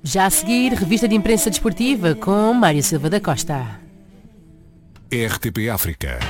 Já a seguir, revista de imprensa desportiva com Mário Silva da Costa. RTP África.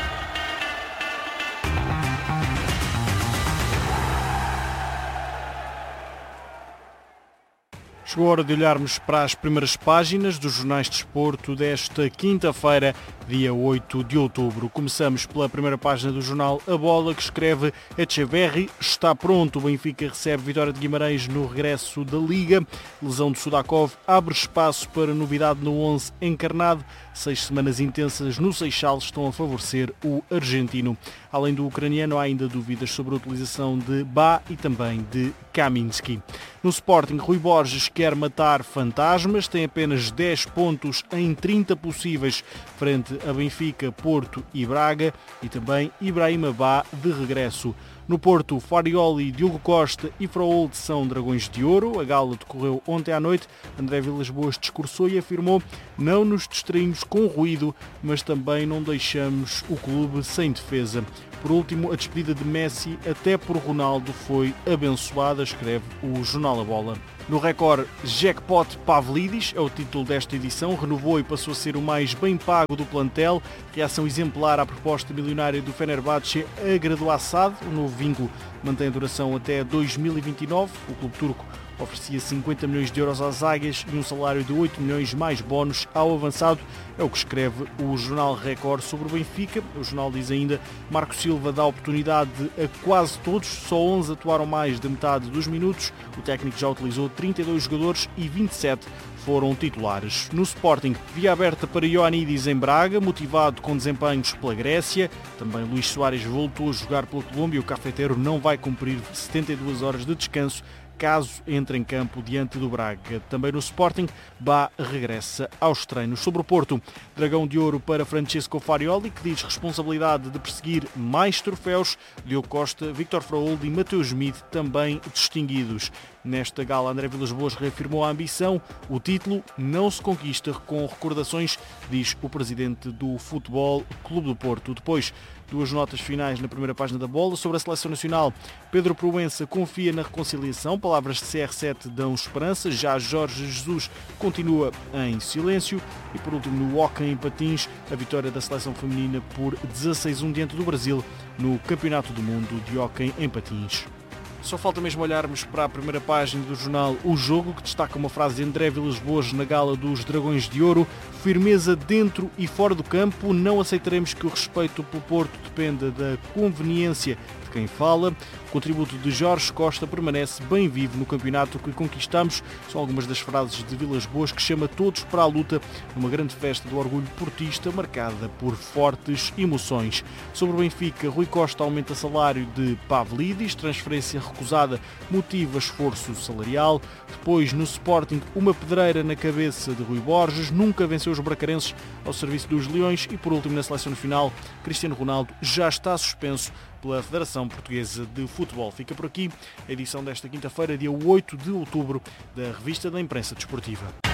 Chegou a hora de olharmos para as primeiras páginas dos jornais de desporto desta quinta-feira, dia 8 de outubro. Começamos pela primeira página do jornal A Bola, que escreve: Echeverri está pronto. O Benfica recebe Vitória de Guimarães no regresso da Liga. Lesão de Sudakov abre espaço para novidade no 11 encarnado. 6 semanas intensas no Seixal estão a favorecer o argentino. Além do ucraniano, há ainda dúvidas sobre a utilização de Bá e também de Kaminski. No Sporting, Rui Borges quer matar fantasmas, tem apenas 10 pontos em 30 possíveis frente a Benfica, Porto e Braga, e também Ibrahima Bá de regresso. No Porto, Farioli, Diogo Costa e Fraold são dragões de ouro. A gala decorreu ontem à noite. André Vilas-Boas discursou e afirmou: não nos distraímos com ruído, mas também não deixamos o clube sem defesa. Por último, a despedida de Messi até por Ronaldo foi abençoada, escreve o jornal A Bola. No Record, Jackpot Pavlidis é o título desta edição. Renovou e passou a ser o mais bem pago do plantel. Reação exemplar à proposta milionária do Fenerbahçe a Grado Assad. O novo vínculo mantém a duração até 2029. O clube turco oferecia 50 milhões de euros às águias e um salário de 8 milhões mais bónus ao avançado. É o que escreve o jornal Record sobre o Benfica. O jornal diz ainda: Marco Silva dá oportunidade a quase todos, só 11 atuaram mais de metade dos minutos. O técnico já utilizou 32 jogadores e 27 foram titulares. No Sporting, via aberta para Ioannidis em Braga, motivado com desempenhos pela Grécia. Também Luís Soares voltou a jogar pela Colômbia. O cafeteiro não vai cumprir 72 horas de descanso caso entre em campo diante do Braga. Também no Sporting, Bá regressa aos treinos. Sobre o Porto, dragão de ouro para Francesco Farioli, que diz responsabilidade de perseguir mais troféus. Diogo Costa, Víctor Fraold e Mateus Schmid também distinguidos. Nesta gala, André Vilas-Boas reafirmou a ambição: o título não se conquista com recordações, diz o presidente do Futebol Clube do Porto. Depois, duas notas finais na primeira página da Bola. Sobre a seleção nacional, Pedro Proença confia na reconciliação. Palavras de CR7 dão esperança. Já Jorge Jesus continua em silêncio. E por último, no hóquei em patins, a vitória da seleção feminina por 16-1 diante do Brasil no Campeonato do Mundo de hóquei em patins. Só falta mesmo olharmos para a primeira página do jornal O Jogo, que destaca uma frase de André Vilas-Boas na gala dos Dragões de Ouro: firmeza dentro e fora do campo, não aceitaremos que o respeito pelo Porto dependa da conveniência de quem fala. O contributo de Jorge Costa permanece bem vivo no campeonato que conquistamos. São algumas das frases de Vilas-Boas, que chama todos para a luta numa grande festa do orgulho portista marcada por fortes emoções. Sobre o Benfica, Rui Costa aumenta salário de Pavlidis, transferência recusada motiva esforço salarial. Depois, no Sporting, uma pedreira na cabeça de Rui Borges, nunca venceu os bracarenses ao serviço dos Leões. E por último, na seleção nacional, Cristiano Ronaldo já está suspenso pela Federação Portuguesa de Futebol. Fica por aqui a edição desta quinta-feira, dia 8 de outubro, da Revista da Imprensa Desportiva.